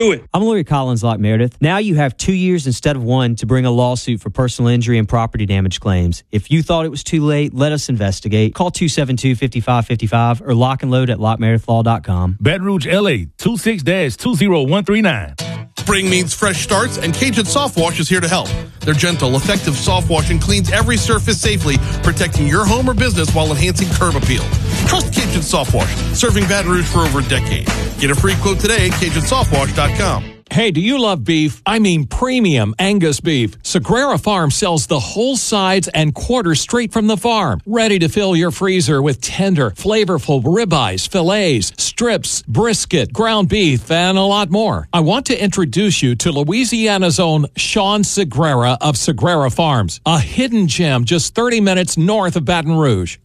Do it. I'm Lawyer Collins Locke Meredith. Now you have 2 years instead of one to bring a lawsuit for personal injury and property damage claims. If you thought it was too late, let us investigate. Call 272-5555 or lock and load at lockmeredithlaw.com. Baton Rouge, LA, 26-20139. Spring means fresh starts, and Cajun Soft Wash is here to help. Their gentle, effective soft washing cleans every surface safely, protecting your home or business while enhancing curb appeal. Trust Cajun Soft Wash, serving Baton Rouge for over a decade. Get a free quote today at CajunSoftwash.com. Hey, do you love beef? I mean premium Angus beef. Sagrera Farm sells the whole sides and quarters straight from the farm. Ready to fill your freezer with tender, flavorful ribeyes, fillets, strips, brisket, ground beef, and a lot more. I want to introduce you to Louisiana's own Sean Sagrera of Sagrera Farms, a hidden gem just 30 minutes north of Baton Rouge.